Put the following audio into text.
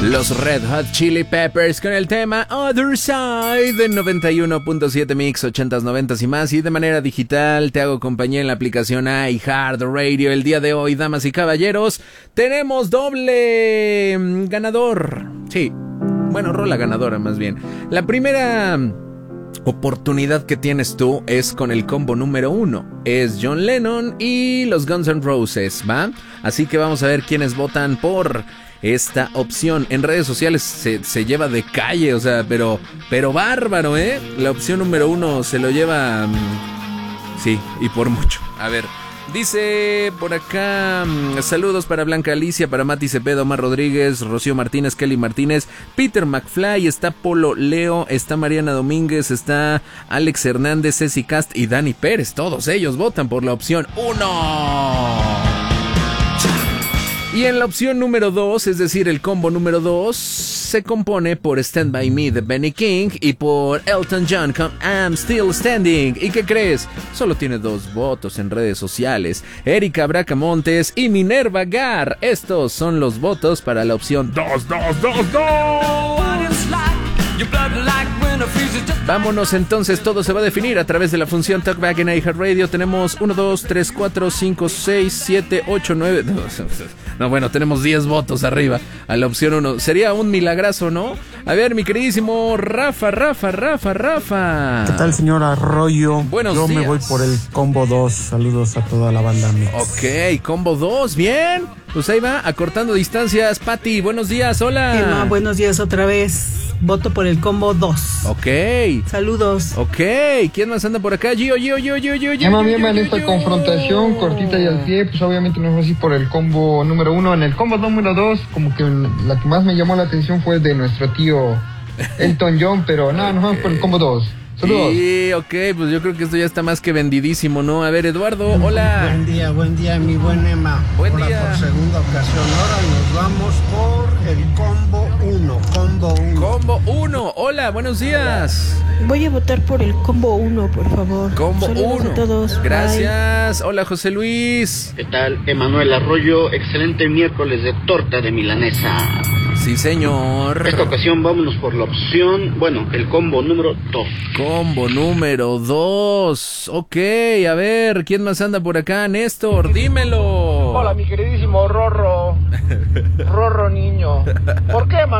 Los Red Hot Chili Peppers con el tema Other Side de 91.7 Mix, 80s, 90s y más. Y de manera digital te hago compañía en la aplicación iHeartRadio. El día de hoy, damas y caballeros, tenemos doble ganador. Sí, bueno, rola ganadora más bien. La primera oportunidad que tienes tú es con el combo número 1. Es John Lennon y los Guns N' Roses, ¿va? Así que vamos a ver quiénes votan por esta opción. En redes sociales se lleva de calle, o sea, pero bárbaro, ¿eh? La opción número 1 se lo lleva, sí, y por mucho. A ver, dice por acá, saludos para Blanca Alicia, para Mati Cepeda, Omar Rodríguez, Rocío Martínez, Kelly Martínez, Peter McFly, está Polo Leo, está Mariana Domínguez, está Alex Hernández, Ceci Cast y Dani Pérez. Todos ellos votan por la opción 1. Y en la opción número 2, es decir, el combo número 2, se compone por Stand By Me de Benny King y por Elton John con I'm Still Standing. ¿Y qué crees? Solo tiene 2 votos en redes sociales. Erika Bracamontes y Minerva Gar. Estos son los votos para la opción 2. Vámonos entonces, todo se va a definir a través de la función Talkback en iHeartRadio. Tenemos 1, 2, 3, 4, 5, 6, 7, 8, 9... No, bueno, tenemos 10 votos arriba a la opción 1. Sería un milagrazo, ¿no? A ver, mi queridísimo Rafa. ¿Qué tal, señor Arroyo? Buenos días. Yo me voy por el combo 2. Saludos a toda la banda Mix. Ok, combo 2, bien. Pues ahí va, acortando distancias. Pati, buenos días, hola. Emma, buenos días otra vez. Voto por el combo 2. Ok. Saludos. Ok, ¿quién más anda por acá? Gio. Emma, bien, en esta confrontación cortita y al pie, pues obviamente nos vamos a ir por el combo número 1. En el combo número 2, como que la que más me llamó la atención fue de nuestro tío Elton John, pero nada, nos vamos por el combo 2. Saludos. Sí, ok, pues yo creo que esto ya está más que vendidísimo, ¿no? A ver, Eduardo, hola. Buen día, mi buen Emma. Buen Ahora día. por segunda ocasión, ahora nos vamos por el combo 1. Combo 1, hola, buenos días. Voy a votar por el combo 1, por favor. Combo Saludos 1. a todos. Gracias. Hola, José Luis. ¿Qué tal, Emanuel Arroyo? Excelente miércoles de torta de milanesa. Sí, señor. Esta ocasión vámonos por la opción, el combo número 2. Combo número 2. Ok, a ver, ¿quién más anda por acá? Néstor, dímelo. Hola, mi queridísimo Rorro niño. ¿Por qué,